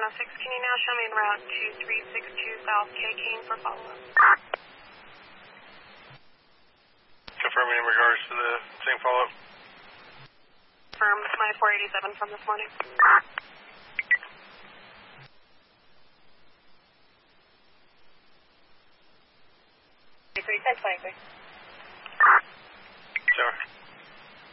6, can you now show me en route 2362 South K King for follow-up? Confirming in regards to the same follow-up. Confirm my 487 from this morning. 1023.